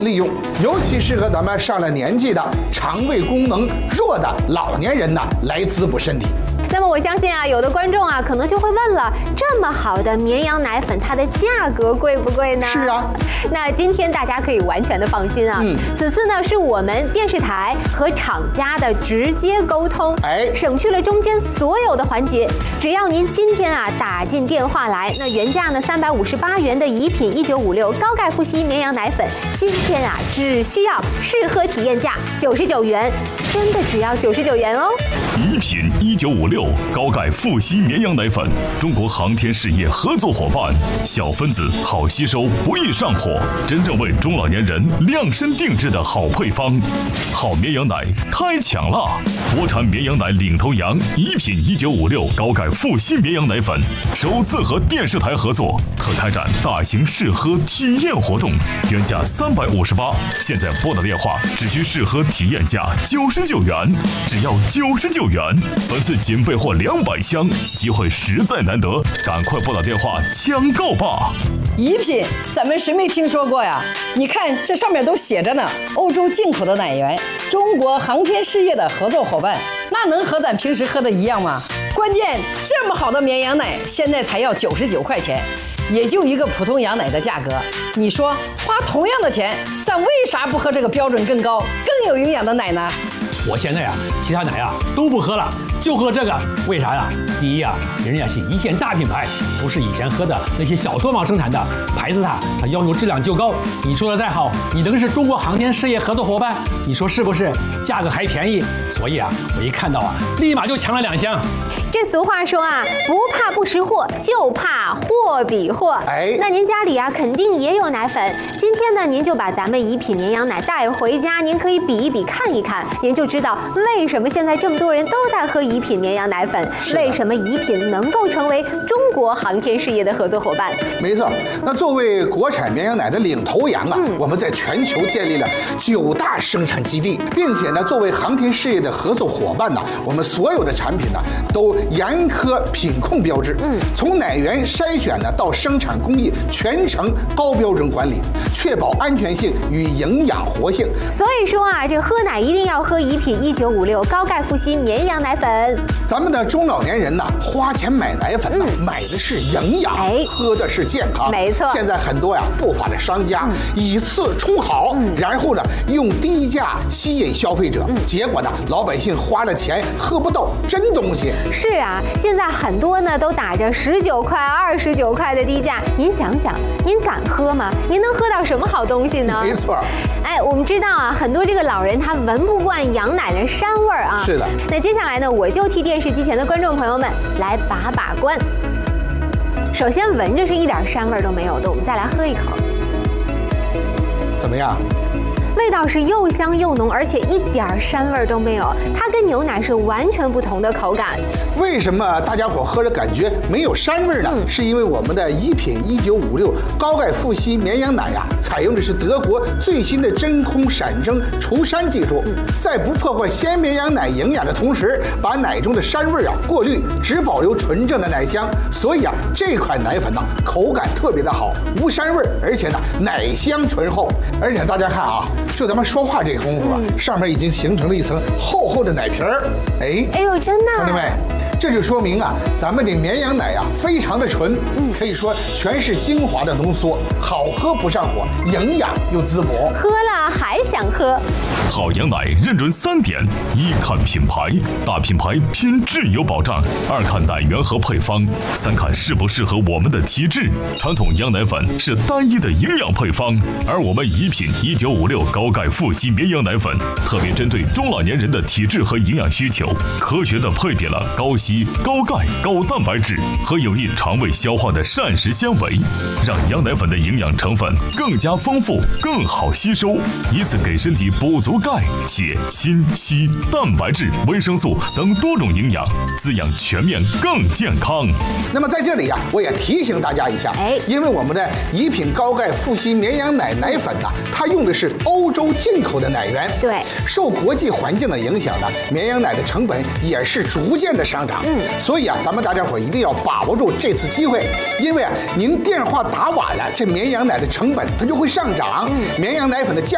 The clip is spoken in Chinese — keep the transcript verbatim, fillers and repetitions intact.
利用，尤其适合咱们上了年纪的、肠胃功能弱的老年人呢来滋补身体。 那么我相信啊，有的观众啊可能就会问了，这么好的绵羊奶粉，它的价格贵不贵呢？ 是啊。 那今天大家可以完全的放心啊。嗯。此次呢是我们电视台和厂家的直接沟通，哎，省去了中间所有的环节。只要您今天啊打进电话来，那原价呢三百五十八元的怡品一九五六高钙复硒绵羊奶粉，今天啊只需要试喝体验价九十九元，真的只要九十九元哦。 怡品一九五六高钙复硒绵羊奶粉，中国航天事业合作伙伴，小分子好吸收，不易上火，真正为中老年人量身定制的好配方。好绵羊奶开抢啦！国产绵羊奶领头羊怡品一九五六高钙复硒绵羊奶粉，首次和电视台合作，特开展大型试喝体验活动，原价三百五十八，现在拨打电话只需试喝体验价九十九元，只要九十九元，本次仅备货两百箱，机会实在难得，赶快拨打电话抢购吧！ 怡品，咱们谁没听说过呀？你看这上面都写着呢，欧洲进口的奶源，中国航天事业的合作伙伴，那能和咱平时喝的一样吗？关键这么好的绵羊奶，现在才要九十九块钱，也就一个普通羊奶的价格。你说花同样的钱，咱为啥不喝这个标准更高、更有营养的奶呢？ 我现在啊，其他奶啊都不喝了，就喝这个。为啥呀？第一啊，人家是一线大品牌，不是以前喝的那些小作坊生产的，牌子它它要求质量就高。你说的再好，你能是中国航天事业合作伙伴？你说是不是？价格还便宜，所以啊，我一看到啊，立马就抢了两箱。 这俗话说啊，不怕不识货，就怕货比货。哎，那您家里啊肯定也有奶粉。今天呢，您就把咱们怡品绵羊奶带回家，您可以比一比，看一看，您就知道为什么现在这么多人都在喝怡品绵羊奶粉，为什么怡品能够成为中国航天事业的合作伙伴。 没错，那作为国产绵羊奶的领头羊啊，嗯、我们在全球建立了九大生产基地，并且呢，作为航天事业的合作伙伴呢，我们所有的产品呢都严苛品控标志，嗯，从奶源筛选呢到生产工艺全程高标准管理，确保安全性与营养活性。 所以说啊，这喝奶一定要喝怡品一九五六高钙复硒绵羊奶粉。 咱们的中老年人呢，花钱买奶粉呢，嗯、买的是营养，哎，喝的是健康。 没错。 现在很多呀不法的商家、嗯、以次充好，嗯、然后呢用低价吸引消费者，嗯、结果呢老百姓花了钱喝不到真东西。 是啊，现在很多呢都打着十九块、二十九块的低价，您想想，您敢喝吗？您能喝到什么好东西呢？ 没错。 哎，我们知道啊，很多这个老人他闻不惯羊奶的膻味儿啊。 是的。 那接下来呢，我就替电视机前的观众朋友们来把把关。首先闻着是一点膻味都没有的，我们再来喝一口， 怎么样？ 味道是又香又浓，而且一点膻味都没有，它跟牛奶是完全不同的口感。 为什么大家伙喝着感觉没有膻味呢？嗯、是因为我们的怡品一九五六高钙复硒绵羊奶呀、啊，采用的是德国最新的真空闪蒸除膻技术，嗯、在不破坏鲜绵羊奶营养的同时，把奶中的膻味啊过滤，只保留纯正的奶香。所以啊，这款奶粉呢，口感特别的好，无膻味，而且呢奶香醇厚。而且大家看啊。就咱们说话这个功夫啊，嗯、上面已经形成了一层厚厚的奶皮儿。哎， 哎呦，真的！ 看到没？这就说明啊，咱们的绵羊奶啊，非常的纯，嗯，可以说全是精华的浓缩，好喝不上火，营养又滋补。 喝了还想喝。 好羊奶认准三点：一看品牌，大品牌拼质有保障；二看奶源和配方；三看适不适合我们的体质。传统羊奶粉是单一的营养配方，而我们怡品一九五六高钙复硒绵羊奶粉特别针对中老年人的体质和营养需求，科学的配比了高硒、高钙、高蛋白质和有益肠胃消化的膳食纤维，让羊奶粉的营养成分更加丰富、更好吸收，以此给身体补足钙、铁、锌、硒、蛋白质、维生素等多种营养，滋养全面更健康。 那么在这里呀、啊，我也提醒大家一下，哎，因为我们的怡品高钙复硒绵羊奶奶粉呢、啊，它用的是欧洲进口的奶源， 对， 受国际环境的影响呢，绵羊奶的成本也是逐渐的上涨。嗯，所以啊，咱们大家伙一定要把握住这次机会，因为啊，您电话打晚了，这绵羊奶的成本它就会上涨，嗯、绵羊奶粉的价